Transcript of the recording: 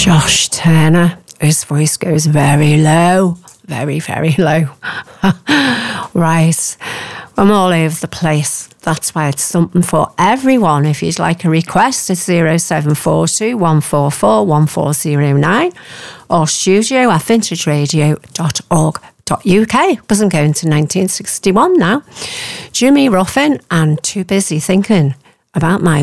Josh Turner. His voice goes very low. Very, very low. Right. I'm all over the place. That's why it's something for everyone. If you'd like a request, it's 0742 144 1409 or studio@vintageradio.org.uk, because I'm going to 1961 now. Jimmy Ruffin and Too Busy Thinking About My